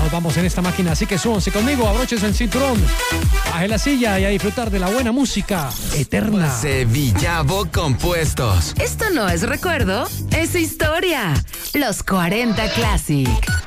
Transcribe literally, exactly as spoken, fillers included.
nos vamos en esta máquina, así que súbanse conmigo, abróchense el cinturón, baje la silla y a disfrutar de la buena música eterna. Sevillavo Compuestos. Esto no es recuerdo, es historia. Los cuarenta Classic.